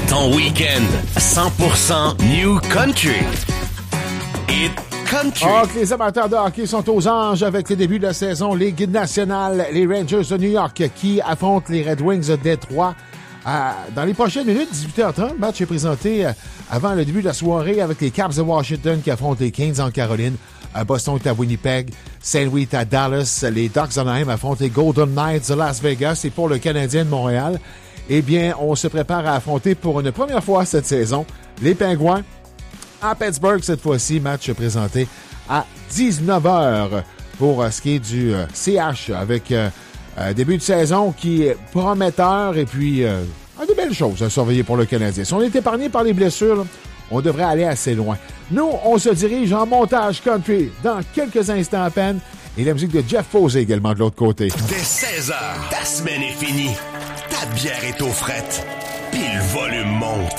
Ton week-end 100% New Country. Hit Country. Donc, les amateurs de hockey sont aux anges avec le début de la saison Ligue nationale. Les Rangers de New York qui affrontent les Red Wings de Détroit. Dans les prochaines minutes, 18h30, le match est présenté avant le début de la soirée avec les Caps de Washington qui affrontent les Kings en Caroline. Boston est à Winnipeg, Saint-Louis est à Dallas, les Ducks d'Anaheim affrontent les Golden Knights de Las Vegas. Et pour le Canadien de Montréal, eh bien, on se prépare à affronter pour une première fois cette saison les Pingouins à Pittsburgh cette fois-ci. Match présenté à 19h pour ce qui est du CH avec début de saison qui est prometteur et puis de belles choses à surveiller pour le Canadien. Si on est épargné par les blessures, là, on devrait aller assez loin. Nous, on se dirige en montage country dans quelques instants à peine. Et la musique de Jeff Posey également de l'autre côté. Dès 16h, ta semaine est finie. Ta bière est aux frettes. Puis le volume monte.